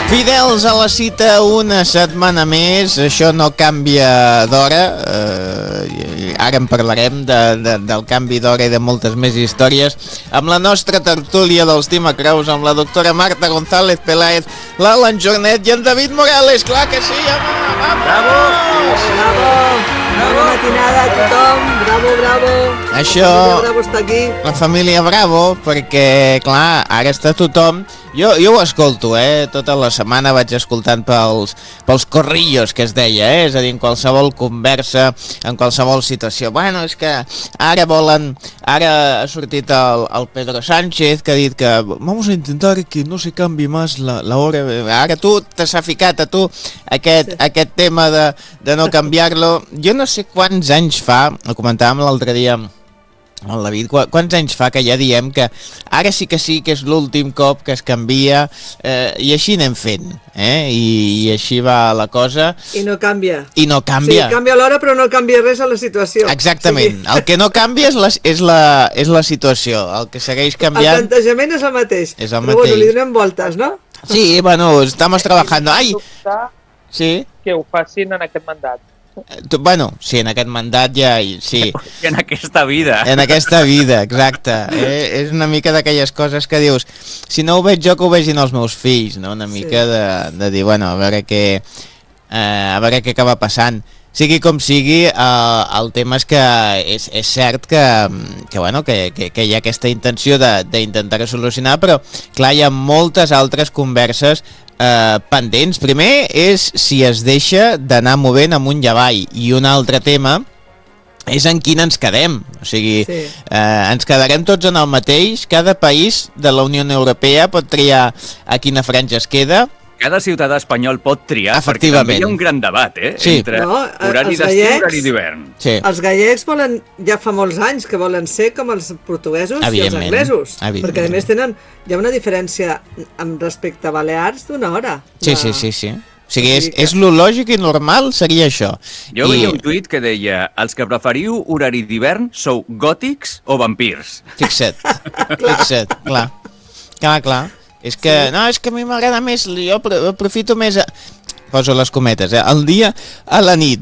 Fidels a la cita una setmana més, això no canvia d'hora, ara en parlarem del canvi d'hora i de moltes més històries, amb la nostra tertúlia dels Tima Creus, amb la doctora Marta González Peláez, l'Alan Jornet i en David Morales, clar que sí, home, vamos! Bravo! Bravo! Bona matinada a tothom, bravo, bravo! Això, Bravo està aquí. la família Bravo, perquè, clar, ara està tothom. Jo ho escolto, tota la setmana vaig escoltant pels corrillos que es deia, és a dir, en qualsevol conversa, en qualsevol situació. Bueno, és que ara ha sortit el Pedro Sánchez que ha dit que vamos a intentar que no se canvi más la hora. Ara tu t'has ficat a tu aquest tema de no canviar-lo. Jo no sé quants anys fa, ho comentàvem l'altre dia el David, quants anys fa que ja diem que ara sí que és l'últim cop que es canvia, i així anem fent, i així va la cosa. I no canvia. I no canvia. Sí, canvia l'hora però no canvia res a la situació. Exactament, el que no canvia és la situació, el que segueix canviant... El plantejament és el mateix. És el però mateix. bueno, li donem voltes, no? Sí, bueno, estamos trabajando. Ai, sí. Que ho facin en aquest mandat. Bueno, sí, en aquest mandat ja... Sí. I en aquesta vida. En aquesta vida, exacte. És una mica d'aquelles coses que dius, si no ho veig jo, que ho vegin els meus fills, no? Una mica de dir, bueno, a veure què acaba passant. Sigui com sigui, el tema és que és cert que hi ha aquesta intenció d'intentar solucionar, però clar, hi ha moltes altres converses pendents. Primer és si es deixa d'anar movent amunt i avall, i un altre tema és en quin ens quedem, o sigui, ens quedarem tots en el mateix, cada país de la Unió Europea pot triar a quina franja es queda. Cada ciutadà espanyol pot triar, perquè també hi ha un gran debat, Sí. entre horari d'estiu i horari d'ivern. Sí. Els gallecs volen, ja fa molts anys que volen ser com els portuguesos i els anglesos, perquè a més hi ha una diferència amb respecte a Balears d'una hora. Sí. O sigui, és lo lògic i normal seria això. Jo veia un tuit que deia: els que preferiu horari d'hivern sou gòtics o vampirs. Fixa't, clar. És que a mi m'agrada més, jo aprofito més, poso les cometes, el dia a la nit.